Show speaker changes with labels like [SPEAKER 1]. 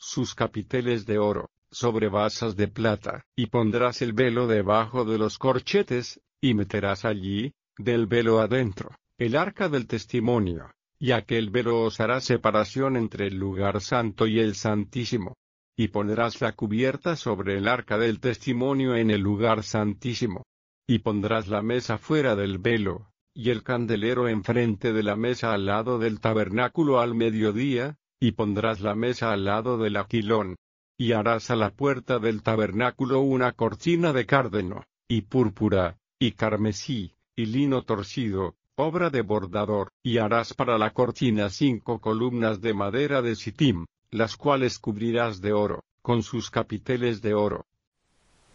[SPEAKER 1] sus capiteles de oro, sobre basas de plata, y pondrás el velo debajo de los corchetes, y meterás allí, del velo adentro, el arca del testimonio, y aquel velo os hará separación entre el lugar santo y el santísimo. Y pondrás la cubierta sobre el arca del testimonio en el lugar santísimo. Y pondrás la mesa fuera del velo, y el candelero enfrente de la mesa al lado del tabernáculo al mediodía, y pondrás la mesa al lado del aquilón. Y harás a la puerta del tabernáculo una cortina de cárdeno, y púrpura, y carmesí, y lino torcido, obra de bordador, y harás para la cortina 5 columnas de madera de sitim, las cuales cubrirás de oro, con sus capiteles de oro,